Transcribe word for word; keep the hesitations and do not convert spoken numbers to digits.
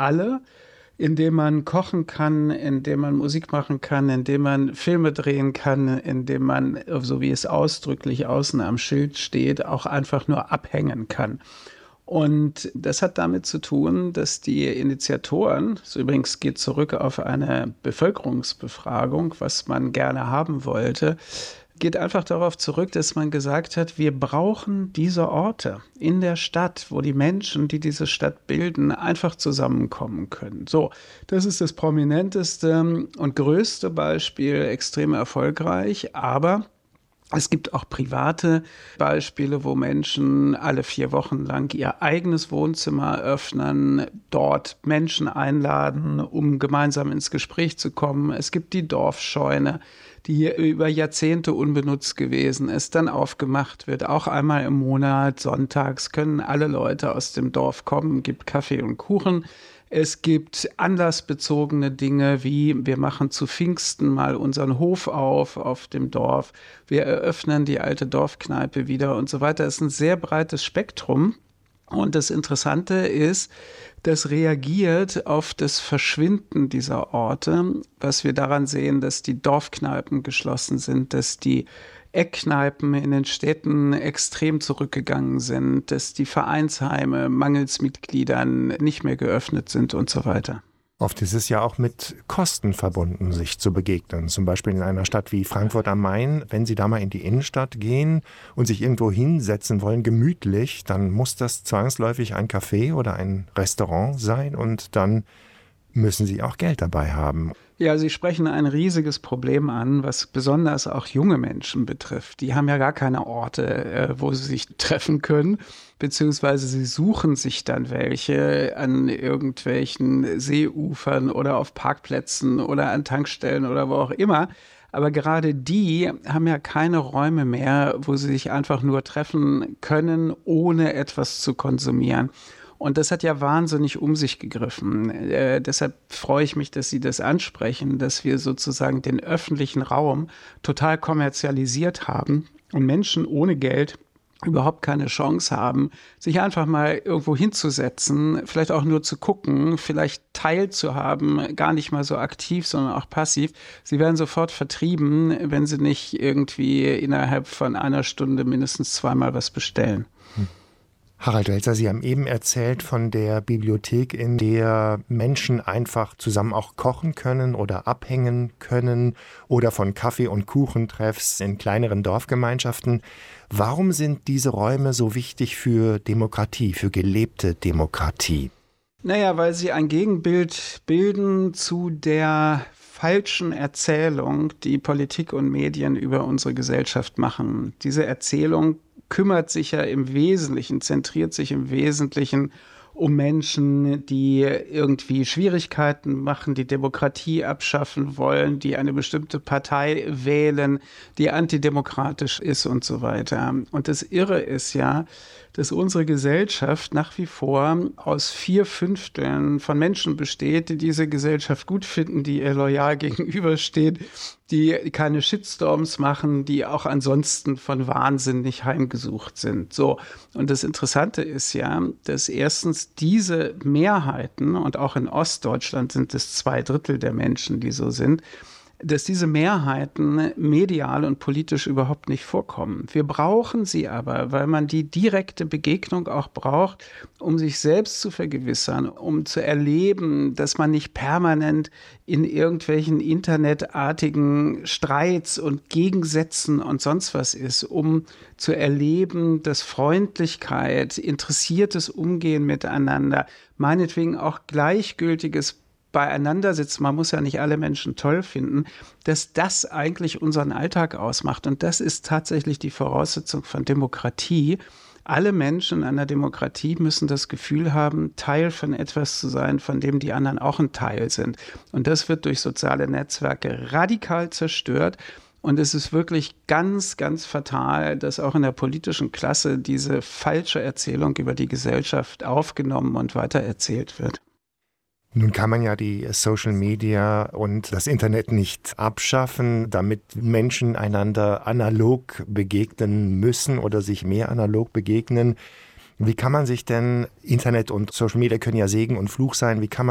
alle, in dem man kochen kann, in dem man Musik machen kann, in dem man Filme drehen kann, in dem man, so wie es ausdrücklich außen am Schild steht, auch einfach nur abhängen kann. Und das hat damit zu tun, dass die Initiatoren, das übrigens geht zurück auf eine Bevölkerungsbefragung, was man gerne haben wollte, geht einfach darauf zurück, dass man gesagt hat, wir brauchen diese Orte in der Stadt, wo die Menschen, die diese Stadt bilden, einfach zusammenkommen können. So, das ist das prominenteste und größte Beispiel, extrem erfolgreich, aber es gibt auch private Beispiele, wo Menschen alle vier Wochen lang ihr eigenes Wohnzimmer öffnen, dort Menschen einladen, um gemeinsam ins Gespräch zu kommen. Es gibt die Dorfscheune, die über Jahrzehnte unbenutzt gewesen ist, dann aufgemacht wird. Auch einmal im Monat, sonntags, können alle Leute aus dem Dorf kommen, gibt Kaffee und Kuchen. Es gibt anlassbezogene Dinge wie, wir machen zu Pfingsten mal unseren Hof auf, auf dem Dorf. Wir eröffnen die alte Dorfkneipe wieder und so weiter. Es ist ein sehr breites Spektrum. Und das Interessante ist, das reagiert auf das Verschwinden dieser Orte, was wir daran sehen, dass die Dorfkneipen geschlossen sind, dass die Eckkneipen in den Städten extrem zurückgegangen sind, dass die Vereinsheime mangels Mitgliedern nicht mehr geöffnet sind und so weiter. Oft ist es ja auch mit Kosten verbunden, sich zu begegnen. Zum Beispiel in einer Stadt wie Frankfurt am Main. Wenn Sie da mal in die Innenstadt gehen und sich irgendwo hinsetzen wollen, gemütlich, dann muss das zwangsläufig ein Café oder ein Restaurant sein und dann müssen Sie auch Geld dabei haben. Ja, Sie sprechen ein riesiges Problem an, was besonders auch junge Menschen betrifft. Die haben ja gar keine Orte, wo sie sich treffen können, beziehungsweise sie suchen sich dann welche an irgendwelchen Seeufern oder auf Parkplätzen oder an Tankstellen oder wo auch immer. Aber gerade die haben ja keine Räume mehr, wo sie sich einfach nur treffen können, ohne etwas zu konsumieren. Und das hat ja wahnsinnig um sich gegriffen. Äh, deshalb freue ich mich, dass Sie das ansprechen, dass wir sozusagen den öffentlichen Raum total kommerzialisiert haben und Menschen ohne Geld überhaupt keine Chance haben, sich einfach mal irgendwo hinzusetzen, vielleicht auch nur zu gucken, vielleicht teilzuhaben, gar nicht mal so aktiv, sondern auch passiv. Sie werden sofort vertrieben, wenn sie nicht irgendwie innerhalb von einer Stunde mindestens zweimal was bestellen. Hm. Harald Welzer, Sie haben eben erzählt von der Bibliothek, in der Menschen einfach zusammen auch kochen können oder abhängen können oder von Kaffee- und Kuchentreffs in kleineren Dorfgemeinschaften. Warum sind diese Räume so wichtig für Demokratie, für gelebte Demokratie? Naja, weil sie ein Gegenbild bilden zu der falschen Erzählung, die Politik und Medien über unsere Gesellschaft machen. Diese Erzählung kümmert sich ja im Wesentlichen, zentriert sich im Wesentlichen um Menschen, die irgendwie Schwierigkeiten machen, die Demokratie abschaffen wollen, die eine bestimmte Partei wählen, die antidemokratisch ist und so weiter. Und das Irre ist ja, dass unsere Gesellschaft nach wie vor aus vier Fünfteln von Menschen besteht, die diese Gesellschaft gut finden, die ihr loyal gegenübersteht, die keine Shitstorms machen, die auch ansonsten von Wahnsinn nicht heimgesucht sind. So. Und das Interessante ist ja, dass erstens diese Mehrheiten, und auch in Ostdeutschland sind es zwei Drittel der Menschen, die so sind, dass diese Mehrheiten medial und politisch überhaupt nicht vorkommen. Wir brauchen sie aber, weil man die direkte Begegnung auch braucht, um sich selbst zu vergewissern, um zu erleben, dass man nicht permanent in irgendwelchen internetartigen Streits und Gegensätzen und sonst was ist, um zu erleben, dass Freundlichkeit, interessiertes Umgehen miteinander, meinetwegen auch gleichgültiges beieinander sitzen, man muss ja nicht alle Menschen toll finden, dass das eigentlich unseren Alltag ausmacht. Und das ist tatsächlich die Voraussetzung von Demokratie. Alle Menschen in einer Demokratie müssen das Gefühl haben, Teil von etwas zu sein, von dem die anderen auch ein Teil sind. Und das wird durch soziale Netzwerke radikal zerstört. Und es ist wirklich ganz, ganz fatal, dass auch in der politischen Klasse diese falsche Erzählung über die Gesellschaft aufgenommen und weitererzählt wird. Nun kann man ja die Social Media und das Internet nicht abschaffen, damit Menschen einander analog begegnen müssen oder sich mehr analog begegnen. Wie kann man sich denn, Internet und Social Media können ja Segen und Fluch sein, wie kann man